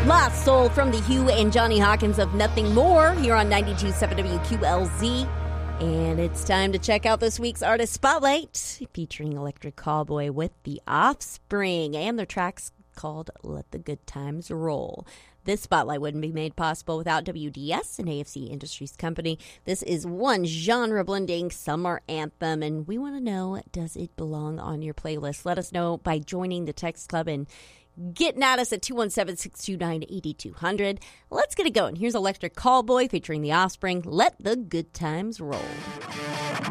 Lost Soul from The Who and Johnny Hawkins of Nothing More here on 92.7 WQLZ. And it's time to check out this week's Artist Spotlight featuring Electric Callboy with The Offspring. And their track's called Let the Good Times Roll. This spotlight wouldn't be made possible without WDS, an AFC Industries company. This is one genre-blending summer anthem, and we want to know, does it belong on your playlist? Let us know by joining the text club and getting at us at 217-629-8200. Let's get it going. Here's Electric Callboy featuring The Offspring. Let the Good Times Roll.